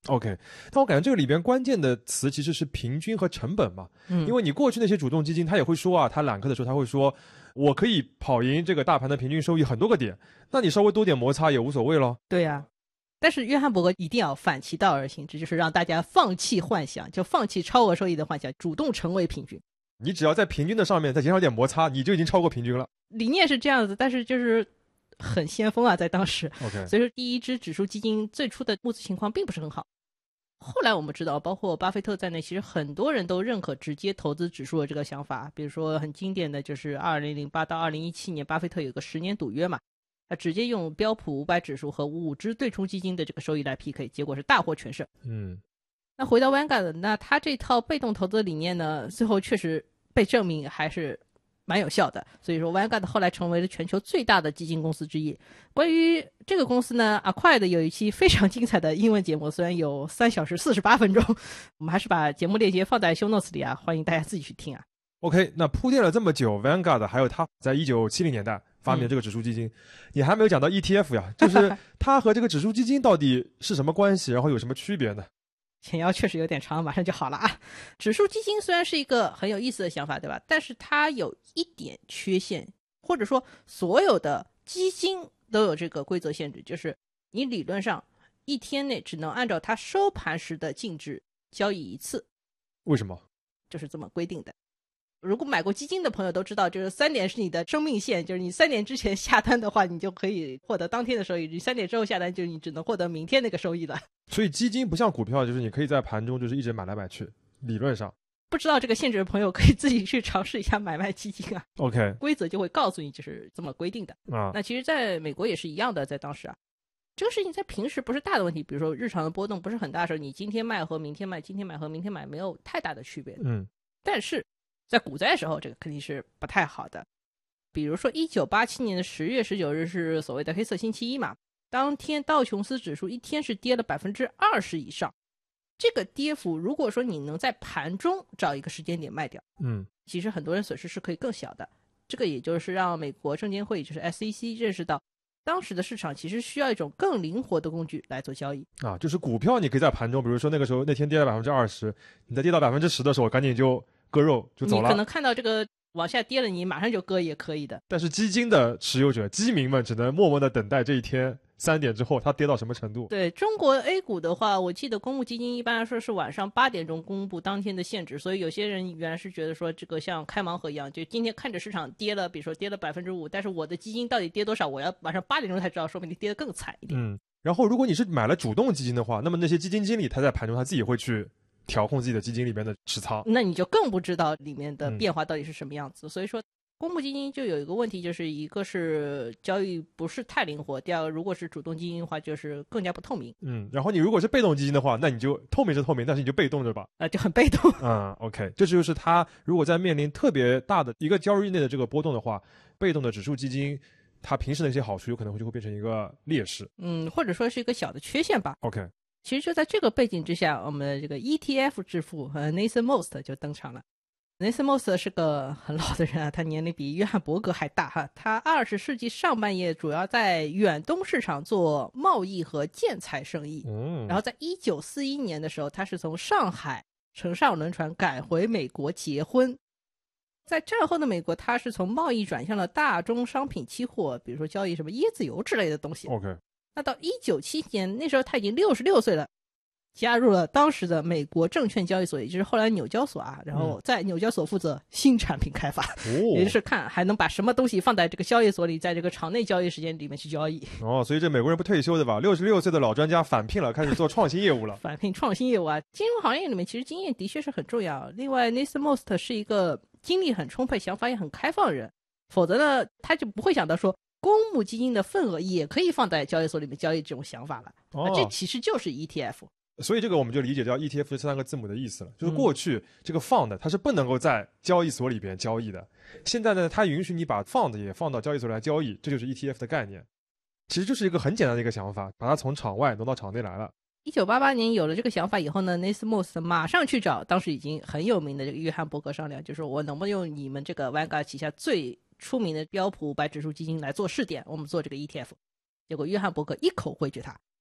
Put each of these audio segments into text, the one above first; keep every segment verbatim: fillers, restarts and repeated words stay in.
OK， 但我感觉这个里边关键的词其实是平均和成本嘛，嗯，因为你过去那些主动基金他也会说啊，他揽客的时候他会说我可以跑赢这个大盘的平均收益很多个点，那你稍微多点摩擦也无所谓咯。 对呀、啊，但是约翰伯格一定要反其道而行之，就是让大家放弃幻想，就放弃超额收益的幻想，主动成为平均。 你只要在平均的上面再减少点摩擦，你就已经超过平均了。 理念是这样子，但是就是很先锋啊，在当时。 OK， 所以说第一支指数基金最初的募资情况并不是很好。后来我们知道，包括巴菲特在内，其实很多人都认可直接投资指数的这个想法。比如说很经典的就是二零零八到二零一七年，巴菲特有个十年赌约嘛，他直接用标普五百指数和五只对冲基金的这个收益来 P K， 结果是大获全胜。 嗯， 那回到 Vanguard， 那他这套被动投资的理念呢，最后确实被证明还是蛮有效的，所以说 Vanguard 后来成为了全球最大的基金公司之一。关于这个公司呢 Acquired 有一期非常精彩的英文节目，虽然有三小时四十八分钟，我们还是把节目链接放在 show notes 里啊，欢迎大家自己去听啊。 OK， 那铺垫了这么久 Vanguard 还有它在一九七零年代发明的这个指数基金、嗯、你还没有讲到 E T F 呀，就是它和这个指数基金到底是什么关系，然后有什么区别呢？ 简要确实有点长，马上就好了啊。指数基金虽然是一个很有意思的想法，对吧？但是它有一点缺陷，或者说所有的基金都有这个规则限制，就是你理论上一天内只能按照它收盘时的净值交易一次。 为什么？ 就是这么规定的。如果买过基金的朋友都知道，就是三点是你的生命线，就是你三点之前下单的话，你就可以获得当天的收益；你三点之后下单，就是你只能获得明天那个收益了。 所以基金不像股票，就是你可以在盘中就是一直买来买去，理论上。 不知道这个限制的朋友可以自己去尝试一下买卖基金啊。 OK， 规则就会告诉你就是这么规定的啊。那其实在美国也是一样的，在当时啊，这个事情在平时不是大的问题，比如说日常的波动不是很大的时候，你今天卖和明天卖，今天买和明天买没有太大的区别。 嗯， 但是在股灾的时候，这个肯定是不太好的。比如说一九八七年的十月十九日是所谓的黑色星期一嘛，当天道琼斯指数一天是跌了百分之二十以上。这个跌幅如果说你能在盘中找一个时间点卖掉， 嗯， 其实很多人损失是可以更小的。这个也就是让美国证监会就是 S E C 认识到当时的市场其实需要一种更灵活的工具来做交易啊，就是股票你可以在盘中，比如说那个时候那天跌了百分之二十，你在跌到百分之十的时候赶紧就割肉就走了。 你可能看到这个往下跌了，你马上就割也可以的。 但是基金的持有者基民们只能默默的等待这一天三点之后它跌到什么程度。 对，中国 A 股的话，我记得公募基金一般来说是晚上八点钟公布当天的限制，所以有些人原来是觉得说这个像开盲盒一样，就今天看着市场跌了，比如说跌了百分之五，但是我的基金到底跌多少，我要晚上八点钟才知道，说明你跌得更惨一点。 嗯，然后如果你是买了主动基金的话，那么那些基金经理他在盘中他自己会去调控自己的基金里面的持仓， 那你就更不知道里面的变化到底是什么样子、嗯、所以说公募基金就有一个问题，就是一个是交易不是太灵活，第二个如果是主动基金的话就是更加不透明。 嗯，然后你如果是被动基金的话，那你就透明是透明，但是你就被动着吧， 啊、呃，就很被动。 嗯 OK， 这就是它如果在面临特别大的一个交易日内的这个波动的话，被动的指数基金它平时的一些好处有可能就会变成一个劣势， 嗯，或者说是一个小的缺陷吧。 OK， 其实就在这个背景之下，我们的这个 E T F 之父和 Nathan Most 就登场了。Nathan Most 是个很老的人啊，他年龄比约翰伯格还大哈。他二十世纪上半叶主要在远东市场做贸易和建材生意， 嗯， 然后在一九四一年的时候，他是从上海乘上轮船赶回美国结婚。在战后的美国，他是从贸易转向了大宗商品期货，比如说交易什么椰子油之类的东西。 OK， 那到一九七七年，那时候他已经六十六岁了，加入了当时的美国证券交易所，也就是后来纽交所啊，然后在纽交所负责新产品开发、嗯、也就是看还能把什么东西放在这个交易所里，在这个场内交易时间里面去交易。 哦，所以这美国人不退休的吧，六十六岁的老专家返聘了，开始做创新业务了。 返聘创新业务啊，金融行业里面其实经验的确是很重要。另外 Nathan Most 是一个精力很充沛，想法也很开放的人，否则呢他就不会想到说公募基金的份额也可以放在交易所里面交易这种想法了、哦、这其实就是 E T F。 所以这个我们就理解掉 E T F 这三个字母的意思了，就是过去这个 fund 它是不能够在交易所里边交易的，现在呢它允许你把 fund 也放到交易所来交易，这就是 E T F 的概念。其实就是一个很简单的一个想法，把它从场外挪到场内来了。 一九八八年有了这个想法以后呢 Nathan Most 马上去找当时已经很有名的这个约翰伯格商量，就是我能不能用你们这个 Vanguard 旗下最出名的标普五百指数基金来做试点，我们做这个 E T F。 结果约翰伯格一口回绝他，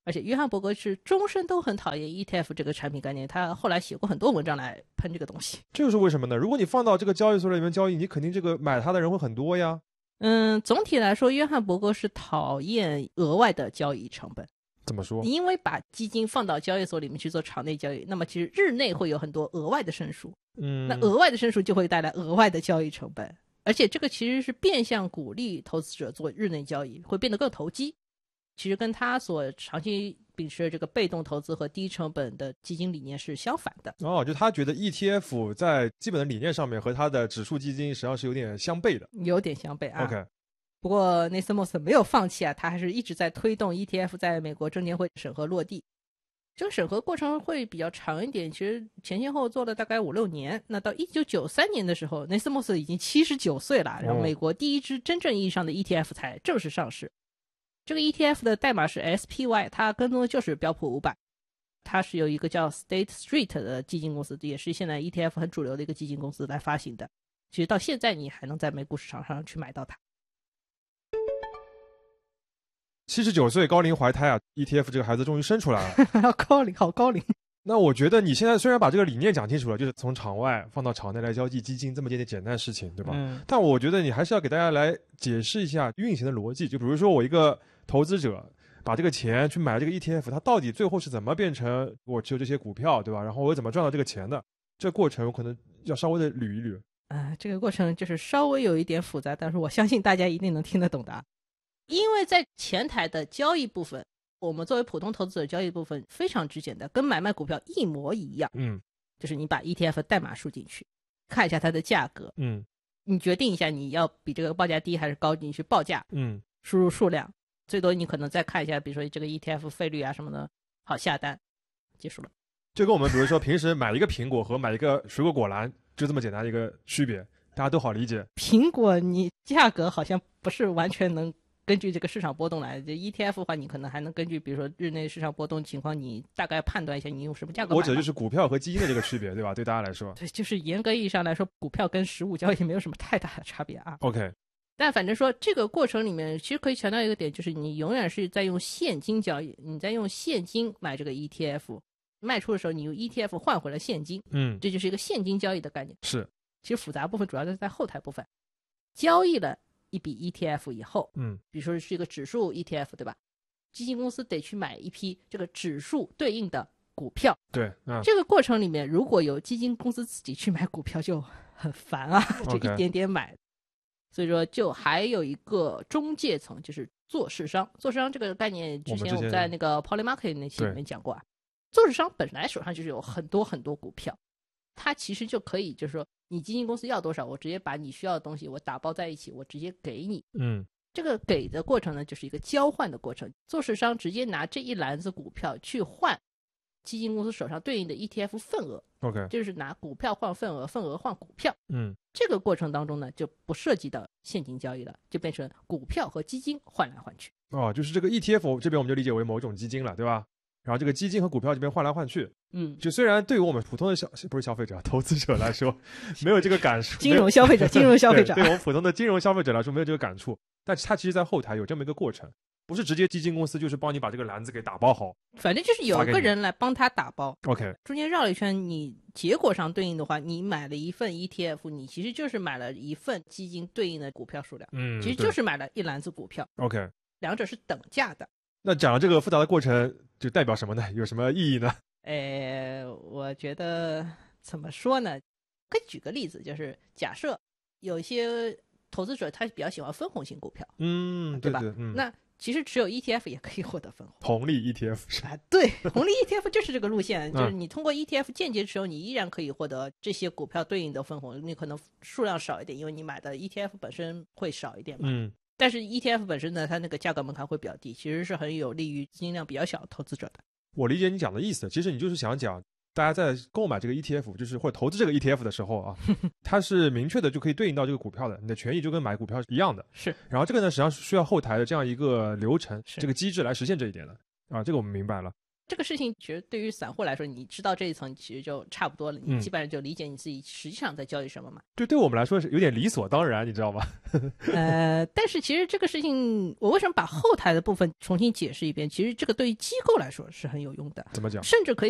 而且约翰伯格是终身都很讨厌 E T F 这个产品概念，他后来写过很多文章来喷这个东西。 这个是为什么呢？如果你放到这个交易所里面交易，你肯定这个买它的人会很多呀。 嗯，总体来说，约翰伯格是讨厌额外的交易成本。 怎么说？ 因为把基金放到交易所里面去做场内交易，那么其实日内会有很多额外的申赎， 嗯， 那额外的申赎就会带来额外的交易成本，而且这个其实是变相鼓励投资者做日内交易，会变得更投机。其实跟他所长期秉持的这个被动投资和低成本的基金理念是相反的。 哦，就他觉得 E T F 在基本的理念上面和他的指数基金实际上是有点相悖的， 有点相悖啊。 OK。 不过内森莫斯没有放弃啊，他还是一直在推动 E T F 在美国证监会审核落地。这个审核过程会比较长一点，其实前前后后做了大概五六年。那到一九九三年的时候，内森莫斯已经七十九岁了，然后美国第一支真正意义上的 E T F 才正式上市。这个 E T F 的代码是 S P Y， 它跟踪的就是标普五百，它是由一个叫 State Street 的基金公司，也是现在 E T F 很主流的一个基金公司来发行的。其实到现在你还能在美股市场上去买到它。 七十九岁高龄怀胎啊 ，E T F 这个孩子终于生出来了， 高龄，好高龄。 那我觉得你现在虽然把这个理念讲清楚了，就是从场外放到场内来交易基金这么件简单的事情，对吧？ 嗯。 但我觉得你还是要给大家来解释一下运行的逻辑。就比如说我一个投资者把这个钱去买这个 E T F， 它到底最后是怎么变成我持有这些股票，对吧？然后我怎么赚到这个钱的？这个过程我可能要稍微的捋一捋。 啊、呃，这个过程就是稍微有一点复杂，但是我相信大家一定能听得懂的。因为在前台的交易部分，我们作为普通投资者交易部分非常之简单，跟买卖股票一模一样。 嗯， 就是你把 E T F 代码输进去，看一下它的价格。 嗯， 你决定一下你要比这个报价低还是高，你去报价。 嗯， 输入数量，最多你可能再看一下，比如说这个 E T F 费率啊什么的，好下单，结束了。 就跟我们比如说平时买一个苹果和买一个水果果篮就这么简单的一个区别，大家都好理解。 苹果你价格好像不是完全能根据这个市场波动来的，就 E T F 的话，你可能还能根据比如说日内市场波动情况，你大概判断一下你用什么价格买。 我指的就是股票和基金的这个区别，对吧？对大家来说， 对，就是严格意义上来说，股票跟实物交易没有什么太大的差别啊。 OK。 但反正说这个过程里面，其实可以强调一个点，就是你永远是在用现金交易，你在用现金买这个 E T F， 卖出的时候你用 E T F 换回了现金， 嗯， 这就是一个现金交易的概念。 是， 其实复杂部分主要是在后台部分，交易了一笔 E T F 以后， 嗯， 比如说是一个指数 E T F， 对吧？基金公司得去买一批这个指数对应的股票。 对，嗯， 这个过程里面，如果有基金公司自己去买股票就很烦啊，就一点点买。Okay. 所以说，就还有一个中介层，就是做市商。做市商这个概念，之前我们在那个 Polymarket 那期里面讲过啊。做市商本来手上就是有很多很多股票，它其实就可以，就是说，你基金公司要多少，我直接把你需要的东西我打包在一起，我直接给你。 嗯， 这个给的过程呢，就是一个交换的过程。做市商直接拿这一篮子股票去换基金公司手上对应的 E T F 份额。 OK， 就是拿股票换份额，份额换股票。 嗯， 这个过程当中呢，就不涉及到现金交易了，就变成股票和基金换来换去。 哦，就是这个 E T F 这边我们就理解为某种基金了，对吧？然后这个基金和股票这边换来换去。 嗯， 就虽然对于我们普通的消不是消费者，投资者来说没有这个感触， 金融消费者，金融消费者， 对，对我们普通的金融消费者来说没有这个感触，但是它其实在后台有这么一个过程。不是直接基金公司就是帮你把这个篮子给打包好， 反正就是有个人来帮他打包。 OK， 中间绕了一圈，你结果上对应的话，你买了一份 E T F， 你其实就是买了一份基金对应的股票数量， 嗯， 其实就是买了一篮子股票。 OK， 两者是等价的。 那讲了这个复杂的过程，就代表什么呢？有什么意义呢？ 呃，我觉得怎么说呢？可以举个例子，就是假设有一些投资者他比较喜欢分红型股票， 嗯， 对吧？ 对对嗯、 那其实持有 E T F 也可以获得分红， 红利 E T F 是啊，对，红利 E T F 就是这个路线，就是你通过 E T F 间接持有，你依然可以获得这些股票对应的分红，你可能数量少一点，因为你买的 E T F 本身会少一点嘛。 嗯， 但是 E T F 本身呢，它那个价格门槛会比较低，其实是很有利于资金量比较小的投资者的。 我理解你讲的意思，其实你就是想讲，大家在购买这个 E T F， 就是或者投资这个 E T F 的时候啊，它是明确的就可以对应到这个股票的，你的权益就跟买股票一样的。 是。 然后这个呢，实际上是需要后台的这样一个流程， 这个机制来实现这一点的啊，这个我们明白了。 这个事情其实对于散户来说，你知道这一层其实就差不多了，你基本上就理解你自己实际上在交易什么嘛。 对，对我们来说是有点理所当然，你知道吗？ 呃，但是其实这个事情，我为什么把后台的部分重新解释一遍？其实这个对于机构来说是很有用的。 怎么讲？ 甚至可以